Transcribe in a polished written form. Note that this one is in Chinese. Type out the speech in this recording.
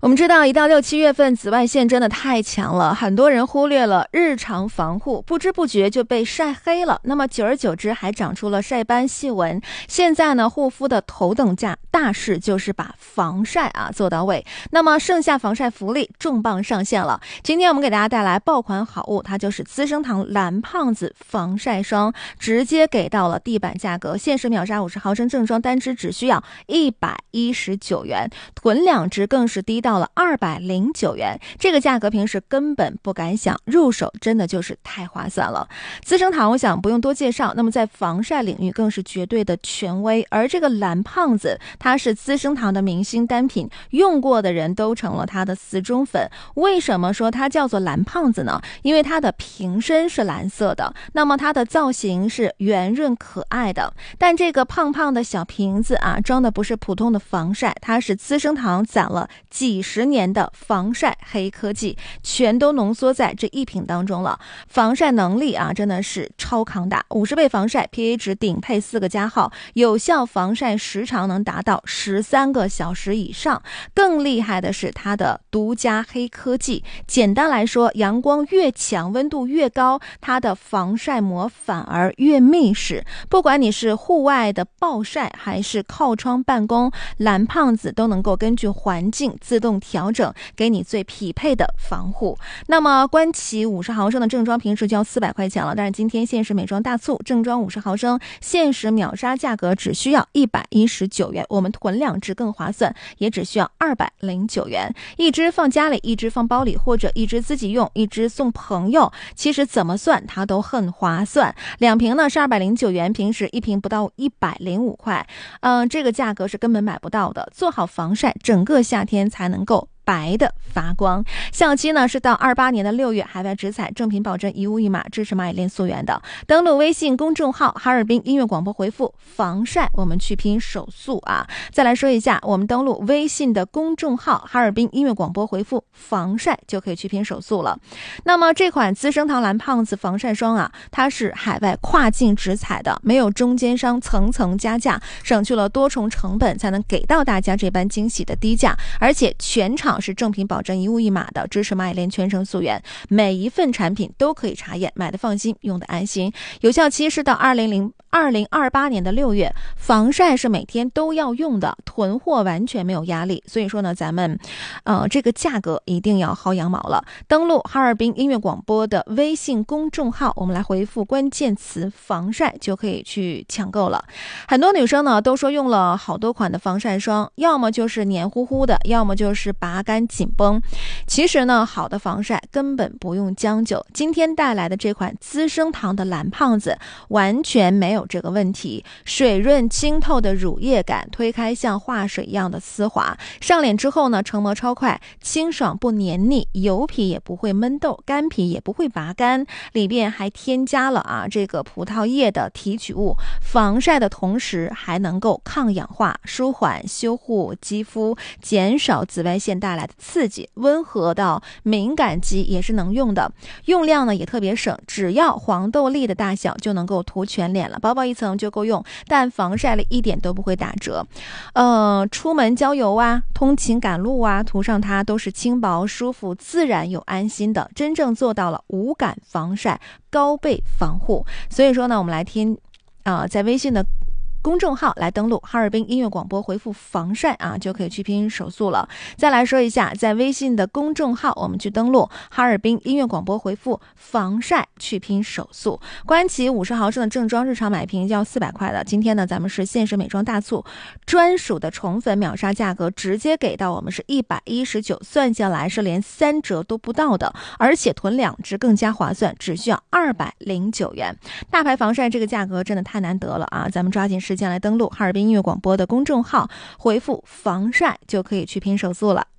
我们知道，一到6、7月份，紫外线真的太强了，很多人忽略了日常防护，不知不觉就被晒黑了。那么久而久之，还长出了晒斑、细纹。现在呢，护肤的头等大事就是把防晒做到位。那么盛夏防晒福利重磅上线了。今天我们给大家带来爆款好物，它就是资生堂蓝胖子防晒霜，直接给到了地板价格，限时秒杀50毫升正装单支只需要119元，囤2支更是低到了209元，这个价格平时根本不敢想，入手真的就是太划算了。资生堂我想不用多介绍，那么在防晒领域更是绝对的权威，而这个蓝胖子它是资生堂的明星单品，用过的人都成了它的死忠粉。为什么说它叫做蓝胖子呢？因为它的瓶身是蓝色的，那么它的造型是圆润可爱的，但这个胖胖的小瓶子装的不是普通的防晒，它是资生堂攒了几十年的防晒黑科技，全都浓缩在这一瓶当中了。防晒能力真的是超抗大，50倍防晒 PA 值顶配4个加号，有效防晒时长能达到13个小时以上。更厉害的是它的独家黑科技，简单来说，阳光越强，温度越高，它的防晒膜反而越密实。不管你是户外的暴晒还是靠窗办公，蓝胖子都能够根据环境自动调整，给你最匹配的防护。那么官旗50毫升的正装平时就要400块钱了，但是今天限时美妆大促，正装50毫升限时秒杀价格只需要119元，我们囤2支更划算，也只需要209元，一支放家里，一支放包里，或者一支自己用，一支送朋友，其实怎么算它都很划算。2瓶呢是209元，平时1瓶不到105块，这个价格是根本买不到的。做好防晒，整个夏天才能够白的发光。效期呢是到28年的6月，海外直采，正品保证一物一码，支持蚂蚁链溯源的。登录微信公众号哈尔滨音乐广播，回复防晒，我们去拼手速再来说一下，我们登录微信的公众号哈尔滨音乐广播，回复防晒就可以去拼手速了。那么这款资生堂蓝胖子防晒霜它是海外跨境直采的，没有中间商层层加价，省去了多重成本，才能给到大家这般惊喜的低价，而且全场是正品保证一物一码的，支持蚂蚁链全程溯源，每一份产品都可以查验，买的放心，用的安心。有效期是到2028年的6月，防晒是每天都要用的，囤货完全没有压力。所以说呢，咱们这个价格一定要薅羊毛了。登录哈尔滨音乐广播的微信公众号，我们来回复关键词防晒就可以去抢购了。很多女生呢都说用了好多款的防晒霜，要么就是黏糊糊的，要么就是拔干紧绷。其实呢，好的防晒根本不用将就，今天带来的这款资生堂的蓝胖子完全没有这个问题，水润清透的乳液感，推开像化水一样的丝滑，上脸之后呢，成膜超快，清爽不黏腻，油皮也不会闷痘，干皮也不会拔干，里边还添加了这个葡萄叶的提取物，防晒的同时还能够抗氧化，舒缓修护肌肤，减少紫外线带来的刺激，温和到敏感肌也是能用的，用量呢也特别省，只要黄豆粒的大小就能够涂全脸了，薄薄一层就够用，但防晒力一点都不会打折。出门郊游通勤赶路涂上它都是轻薄舒服自然又安心的，真正做到了无感防晒，高倍防护。所以说呢，我们来听在微信的公众号来登录哈尔滨音乐广播，回复防晒就可以去拼手速了。再来说一下，在微信的公众号我们去登录哈尔滨音乐广播，回复防晒去拼手速。官旗50毫升的正装日常买瓶要400块的，今天呢咱们是限时美妆大促，专属的宠粉秒杀价格直接给到我们是119，算下来是连3折都不到的，而且囤2支更加划算，只需要209元。大牌防晒这个价格真的太难得了咱们抓紧时间来登录哈尔滨音乐广播的公众号，回复防晒就可以去拼手速了。